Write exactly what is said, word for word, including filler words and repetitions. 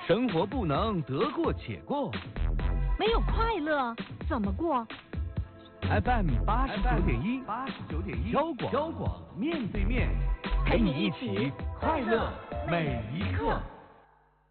生活不能得过且过， 没有快乐怎么过 ？F M 八十九点一，八十九点一，交广交广面对面，陪你一起快乐每一刻。